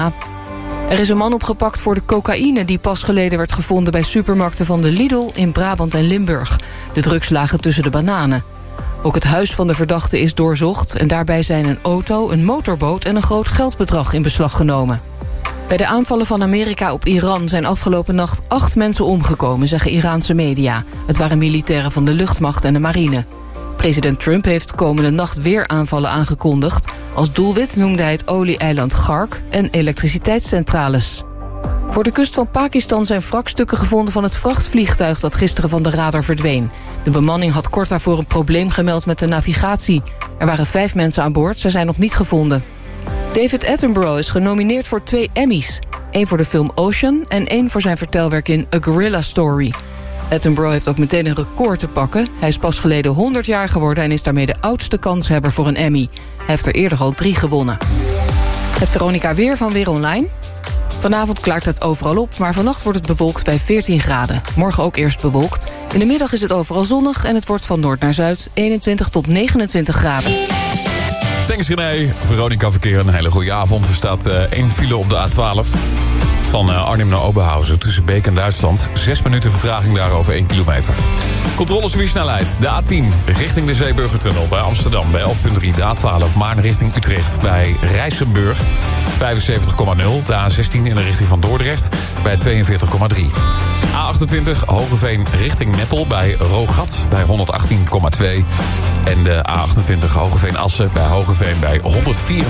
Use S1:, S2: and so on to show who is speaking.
S1: Er is een man opgepakt voor de cocaïne die pas geleden werd gevonden bij supermarkten van de Lidl in Brabant en Limburg. De drugs lagen tussen de bananen. Ook het huis van de verdachte is doorzocht en daarbij zijn een auto, een motorboot en een groot geldbedrag in beslag genomen. Bij de aanvallen van Amerika op Iran zijn afgelopen nacht 8 mensen omgekomen, zeggen Iraanse media. Het waren militairen van de luchtmacht en de marine. President Trump heeft komende nacht weer aanvallen aangekondigd. Als doelwit noemde hij het olie-eiland Ghark en elektriciteitscentrales. Voor de kust van Pakistan zijn wrakstukken gevonden van het vrachtvliegtuig dat gisteren van de radar verdween. De bemanning had kort daarvoor een probleem gemeld met de navigatie. Er waren 5 mensen aan boord, ze zijn nog niet gevonden. David Attenborough is genomineerd voor 2 Emmys. 1 voor de film Ocean en 1 voor zijn vertelwerk in A Gorilla Story. Attenborough heeft ook meteen een record te pakken. Hij is pas geleden 100 jaar geworden en is daarmee de oudste kanshebber voor een Emmy. Hij heeft er eerder al 3 gewonnen. Het Veronica Weer van Weer Online. Vanavond klaart het overal op, maar vannacht wordt het bewolkt bij 14 graden. Morgen ook eerst bewolkt. In de middag is het overal zonnig en het wordt van noord naar zuid 21 tot 29 graden.
S2: Thanks René. Veronica Verkeer, een hele goede avond. Er staat 1 file op de A12 van Arnhem naar Oberhausen tussen Beek en Duitsland. 6 minuten vertraging daar over 1 kilometer. Controlespiesnelheid. De A10 richting de Zeeburgertunnel bij Amsterdam bij 11.3. De A12 Maarn richting Utrecht bij Rijsenburg 75,0. De A16 in de richting van Dordrecht bij 42,3. A28 Hogeveen richting Meppel bij Roogat bij 118,2. En de A28 Hogeveen Assen bij Hogeveen bij 104.